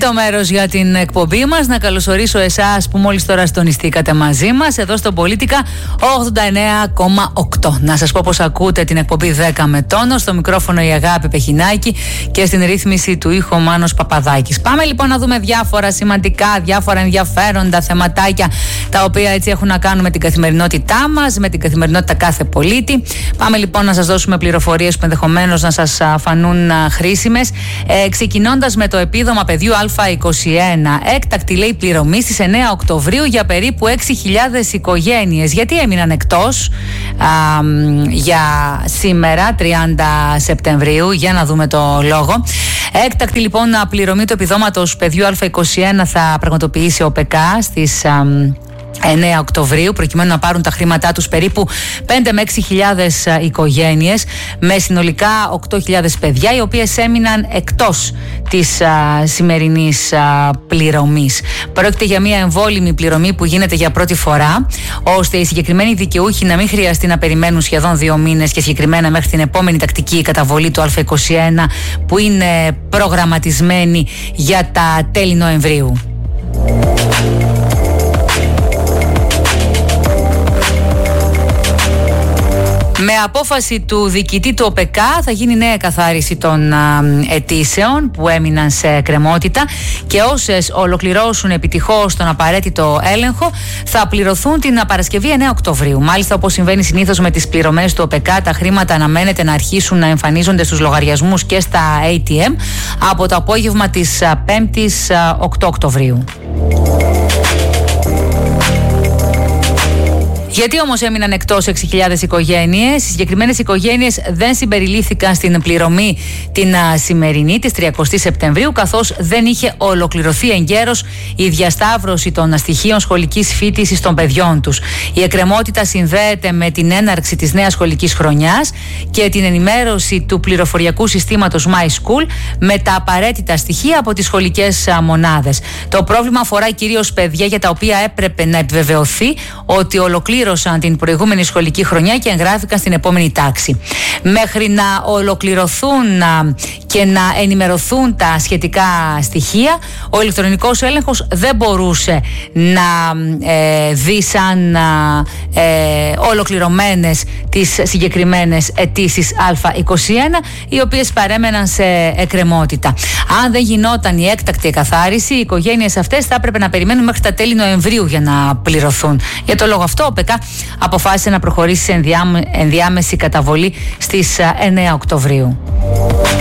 Τρίτο μέρος για την εκπομπή μας. Να καλωσορίσω εσάς που μόλις τώρα συντονιστήκατε μαζί μας εδώ στο Πολίτικα 89,8. Να σας πω πως ακούτε την εκπομπή 10 με τόνο. Στο μικρόφωνο η Αγάπη Πεχινάκη και στην ρύθμιση του ήχου Μάνος Παπαδάκης. Πάμε λοιπόν να δούμε διάφορα σημαντικά, διάφορα ενδιαφέροντα θεματάκια τα οποία έτσι έχουν να κάνουν με την καθημερινότητά μας, με την καθημερινότητα κάθε πολίτη. Πάμε λοιπόν να σας δώσουμε πληροφορίες που ενδεχομένως να σας φανούν χρήσιμες. Ξεκινώντας με το επίδομα παιδιού Α21. Έκτακτη λέει πληρωμή στις 9 Οκτωβρίου για περίπου 6.000 οικογένειες. Γιατί έμειναν εκτός για σήμερα 30 Σεπτεμβρίου? Για να δούμε το λόγο. Έκτακτη λοιπόν πληρωμή του επιδόματος παιδιού Α21 θα πραγματοποιήσει ο ΠΕΚΑ στις 9 Οκτωβρίου, προκειμένου να πάρουν τα χρήματά τους περίπου 5 με 6.000 οικογένειες με συνολικά 8.000 παιδιά, οι οποίες έμειναν εκτός της σημερινής πληρωμής. Πρόκειται για μια εμβόλυμη πληρωμή που γίνεται για πρώτη φορά, ώστε οι συγκεκριμένοι δικαιούχοι να μην χρειαστεί να περιμένουν σχεδόν 2 μήνες και συγκεκριμένα μέχρι την επόμενη τακτική καταβολή του Α21 που είναι προγραμματισμένη για τα τέλη Νοεμβρίου. Με απόφαση του διοικητή του ΟΠΕΚΑ θα γίνει νέα καθάριση των αιτήσεων που έμειναν σε εκκρεμότητα και όσες ολοκληρώσουν επιτυχώς τον απαραίτητο έλεγχο θα πληρωθούν την Παρασκευή 9 Οκτωβρίου. Μάλιστα, όπως συμβαίνει συνήθως με τις πληρωμές του ΟΠΕΚΑ, τα χρήματα αναμένεται να αρχίσουν να εμφανίζονται στους λογαριασμούς και στα ATM από το απόγευμα της 5ης 8 Οκτωβρίου. Γιατί όμως έμειναν εκτός 6.000 οικογένειες? Οι συγκεκριμένες οικογένειες δεν συμπεριλήφθηκαν στην πληρωμή την σημερινή της 30 Σεπτεμβρίου, καθώς δεν είχε ολοκληρωθεί εγκαίρως η διασταύρωση των στοιχείων σχολικής φοιτησης των παιδιών τους. Η εκκρεμότητα συνδέεται με την έναρξη της νέας σχολικής χρονιάς και την ενημέρωση του πληροφοριακού συστήματος My School με τα απαραίτητα στοιχεία από τις σχολικές μονάδες. Το πρόβλημα αφορά κυρίως παιδιά για τα οποία έπρεπε να επιβεβαιωθεί ότι ολοκλήρωσαν την προηγούμενη σχολική χρονιά και εγγράφηκαν στην επόμενη τάξη. Μέχρι να ολοκληρωθούν και να ενημερωθούν τα σχετικά στοιχεία, ο ηλεκτρονικός έλεγχος δεν μπορούσε να δει σαν ολοκληρωμένες τις συγκεκριμένες αιτήσεις Α21, οι οποίες παρέμεναν σε εκκρεμότητα. Αν δεν γινόταν η έκτακτη εκαθάριση, οι οικογένειες αυτές θα έπρεπε να περιμένουν μέχρι τα τέλη Νοεμβρίου για να πληρωθούν. Για το λόγο αυτό, ο ΠΕΚΑ αποφάσισε να προχωρήσει σε ενδιάμεση καταβολή στις 9 Οκτωβρίου.